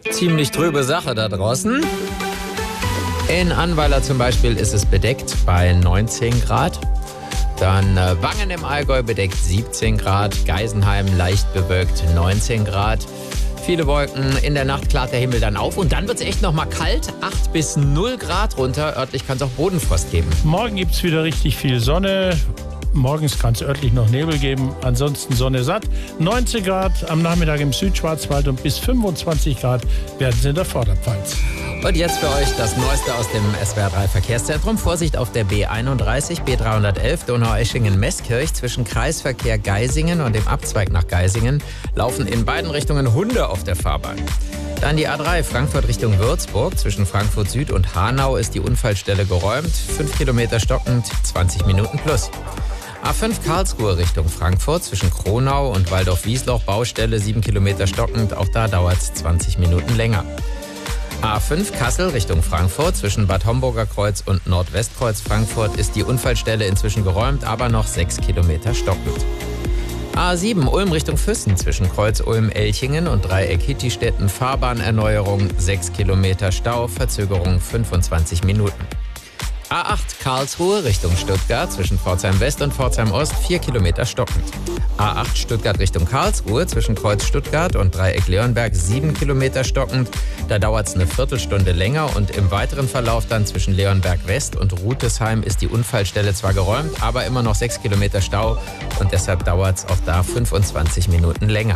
Ziemlich trübe Sache da draußen. In Annweiler zum Beispiel ist es bedeckt bei 19 Grad. Dann Wangen im Allgäu bedeckt 17 Grad. Geisenheim leicht bewölkt 19 Grad. Viele Wolken, in der Nacht klart der Himmel dann auf und dann wird es echt nochmal kalt, 8 bis 0 Grad runter. Örtlich kann es auch Bodenfrost geben. Morgen gibt es wieder richtig viel Sonne. Morgens kann es örtlich noch Nebel geben, ansonsten Sonne satt. 19 Grad am Nachmittag im Südschwarzwald und bis 25 Grad werden es in der Vorderpfalz. Und jetzt für euch das Neueste aus dem SWR3 Verkehrszentrum. Vorsicht auf der B31, B311, Donaueschingen-Meßkirch. Zwischen Kreisverkehr Geisingen und dem Abzweig nach Geisingen laufen in beiden Richtungen Hunde auf der Fahrbahn. Dann die A3 Frankfurt Richtung Würzburg. Zwischen Frankfurt Süd und Hanau ist die Unfallstelle geräumt. 5 Kilometer stockend, 20 Minuten plus. A5 Karlsruhe Richtung Frankfurt. Zwischen Kronau und Waldorf-Wiesloch Baustelle, 7 Kilometer stockend. Auch da dauert es 20 Minuten länger. A5 Kassel Richtung Frankfurt. Zwischen Bad Homburger Kreuz und Nordwestkreuz Frankfurt ist die Unfallstelle inzwischen geräumt, aber noch 6 Kilometer stockend. A7 Ulm Richtung Füssen. Zwischen Kreuz Ulm-Elchingen und Dreieck Hittistetten Fahrbahnerneuerung, 6 Kilometer Stau, Verzögerung 25 Minuten. A8 Karlsruhe Richtung Stuttgart. Zwischen Pforzheim West und Pforzheim Ost 4 Kilometer stockend. A8 Stuttgart Richtung Karlsruhe. Zwischen Kreuz Stuttgart und Dreieck Leonberg 7 Kilometer stockend. Da dauert es eine Viertelstunde länger und im weiteren Verlauf dann zwischen Leonberg West und Rutesheim ist die Unfallstelle zwar geräumt, aber immer noch 6 Kilometer Stau und deshalb dauert es auch da 25 Minuten länger.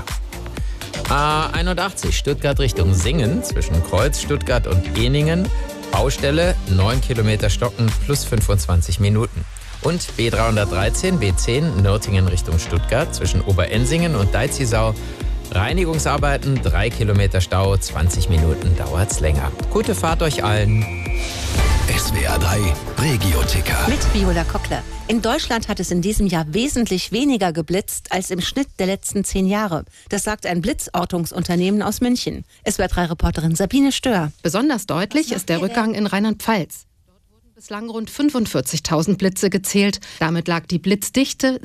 A81 Stuttgart Richtung Singen. Zwischen Kreuz Stuttgart und Eningen Baustelle, 9 Kilometer stocken plus 25 Minuten. Und B313, B10, Nürtingen Richtung Stuttgart. Zwischen Oberensingen und Deizisau Reinigungsarbeiten, 3 Kilometer Stau, 20 Minuten dauert's länger. Gute Fahrt euch allen. SWR3 Regio-Ticker. Mit Viola Kockler. In Deutschland hat es in diesem Jahr wesentlich weniger geblitzt als im Schnitt der letzten 10 Jahre. Das sagt ein Blitzortungsunternehmen aus München. SWR3-Reporterin Sabine Stör. Besonders deutlich ist der Rückgang in Rheinland-Pfalz. Bislang rund 45.000 Blitze gezählt. Damit lag die Blitzdichte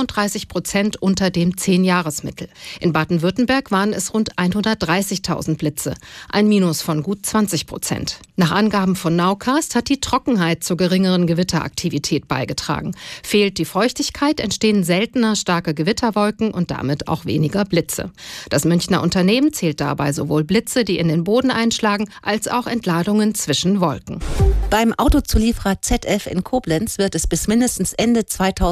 37% unter dem 10-Jahres-Mittel. In Baden-Württemberg waren es rund 130.000 Blitze, ein Minus von gut 20%. Nach Angaben von Nowcast hat die Trockenheit zur geringeren Gewitteraktivität beigetragen. Fehlt die Feuchtigkeit, entstehen seltener starke Gewitterwolken und damit auch weniger Blitze. Das Münchner Unternehmen zählt dabei sowohl Blitze, die in den Boden einschlagen, als auch Entladungen zwischen Wolken. Beim Autozulieferer ZF in Koblenz wird es bis mindestens Ende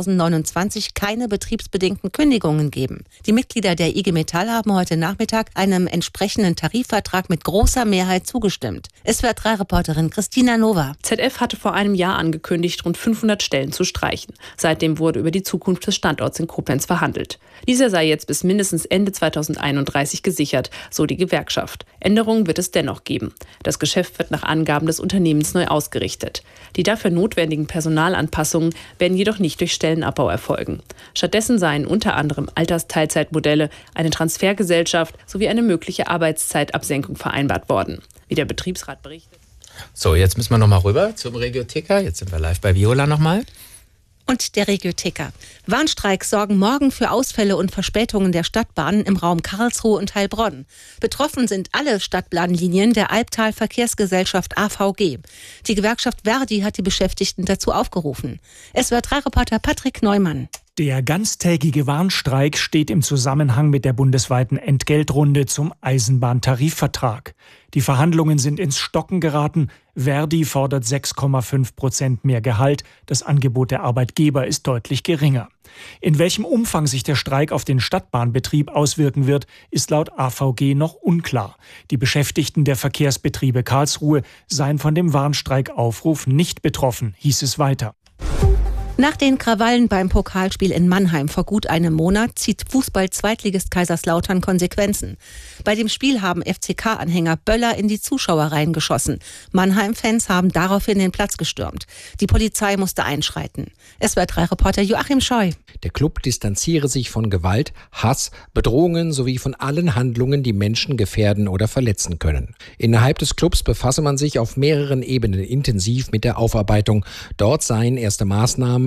2029 keine betriebsbedingten Kündigungen geben. Die Mitglieder der IG Metall haben heute Nachmittag einem entsprechenden Tarifvertrag mit großer Mehrheit zugestimmt. SWR3-Reporterin Christina Nova. ZF hatte vor einem Jahr angekündigt, rund 500 Stellen zu streichen. Seitdem wurde über die Zukunft des Standorts in Koblenz verhandelt. Dieser sei jetzt bis mindestens Ende 2031 gesichert, so die Gewerkschaft. Änderungen wird es dennoch geben. Das Geschäft wird nach Angaben des Unternehmens neu ausgerichtet. Die dafür notwendigen Personalanpassungen werden jedoch nicht durch Stellenabbau erfolgen. Stattdessen seien unter anderem Altersteilzeitmodelle, eine Transfergesellschaft sowie eine mögliche Arbeitszeitabsenkung vereinbart worden. Wie der Betriebsrat berichtet. So, jetzt müssen wir nochmal rüber zum Regio-Ticker. Jetzt sind wir live bei Viola nochmal. Und der Regio-Ticker. Warnstreiks sorgen morgen für Ausfälle und Verspätungen der Stadtbahnen im Raum Karlsruhe und Heilbronn. Betroffen sind alle Stadtbahnlinien der Albtal-Verkehrsgesellschaft AVG. Die Gewerkschaft Verdi hat die Beschäftigten dazu aufgerufen. SWR3-Reporter Patrick Neumann. Der ganztägige Warnstreik steht im Zusammenhang mit der bundesweiten Entgeltrunde zum Eisenbahntarifvertrag. Die Verhandlungen sind ins Stocken geraten. Verdi fordert 6,5% mehr Gehalt. Das Angebot der Arbeitgeber ist deutlich geringer. In welchem Umfang sich der Streik auf den Stadtbahnbetrieb auswirken wird, ist laut AVG noch unklar. Die Beschäftigten der Verkehrsbetriebe Karlsruhe seien von dem Warnstreikaufruf nicht betroffen, hieß es weiter. Nach den Krawallen beim Pokalspiel in Mannheim vor gut einem Monat zieht Fußball-Zweitligist Kaiserslautern Konsequenzen. Bei dem Spiel haben FCK-Anhänger Böller in die Zuschauerreihen geschossen. Mannheim-Fans haben daraufhin den Platz gestürmt. Die Polizei musste einschreiten. SWR3-Reporter Joachim Scheu. Der Club distanziere sich von Gewalt, Hass, Bedrohungen sowie von allen Handlungen, die Menschen gefährden oder verletzen können. Innerhalb des Clubs befasse man sich auf mehreren Ebenen intensiv mit der Aufarbeitung. Dort seien erste Maßnahmen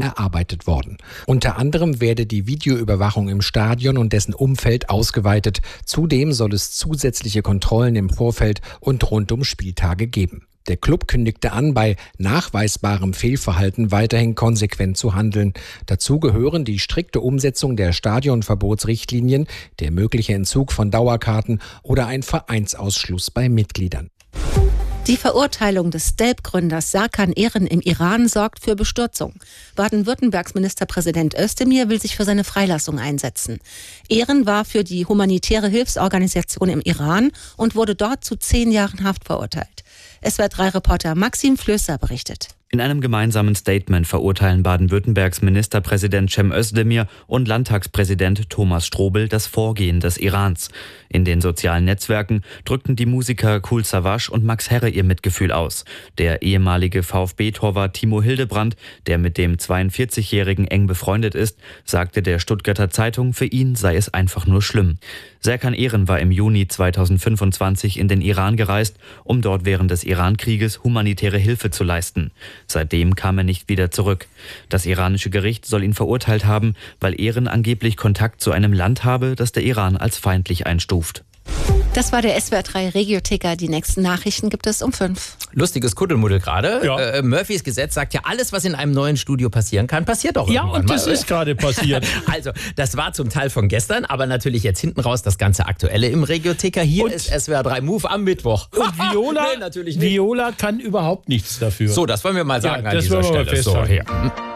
erarbeitet worden. Unter anderem werde die Videoüberwachung im Stadion und dessen Umfeld ausgeweitet. Zudem soll es zusätzliche Kontrollen im Vorfeld und rund um Spieltage geben. Der Klub kündigte an, bei nachweisbarem Fehlverhalten weiterhin konsequent zu handeln. Dazu gehören die strikte Umsetzung der Stadionverbotsrichtlinien, der mögliche Entzug von Dauerkarten oder ein Vereinsausschluss bei Mitgliedern. Die Verurteilung des Delp-Gründers Serkan Ehren im Iran sorgt für Bestürzung. Baden-Württembergs Ministerpräsident Özdemir will sich für seine Freilassung einsetzen. Ehren war für die humanitäre Hilfsorganisation im Iran und wurde dort zu 10 Jahren Haft verurteilt. SWR3-Reporter Maxim Flößer berichtet. In einem gemeinsamen Statement verurteilen Baden-Württembergs Ministerpräsident Cem Özdemir und Landtagspräsident Thomas Strobel das Vorgehen des Irans. In den sozialen Netzwerken drückten die Musiker Kool Savas und Max Herre ihr Mitgefühl aus. Der ehemalige VfB-Torwart Timo Hildebrand, der mit dem 42-Jährigen eng befreundet ist, sagte der Stuttgarter Zeitung, für ihn sei es einfach nur schlimm. Serkan Ehren war im Juni 2025 in den Iran gereist, um dort während des Iran-Krieges humanitäre Hilfe zu leisten. Seitdem kam er nicht wieder zurück. Das iranische Gericht soll ihn verurteilt haben, weil Ehren angeblich Kontakt zu einem Land habe, das der Iran als feindlich einstuft. Das war der SWR3 Regioticker. Die nächsten Nachrichten gibt es um 5. Lustiges Kuddelmuddel gerade. Ja. Murphys Gesetz sagt ja, alles, was in einem neuen Studio passieren kann, passiert auch irgendwann. Ja, und das mal. ist gerade passiert. Also, das war zum Teil von gestern, aber natürlich jetzt hinten raus das ganze Aktuelle im Regioticker. Hier ist SWR3 Move am Mittwoch. Und Viola, nee, natürlich nicht. Viola kann überhaupt nichts dafür. So, das wollen wir mal sagen Ja, an das dieser wollen wir mal Stelle. So, festhalten. hier.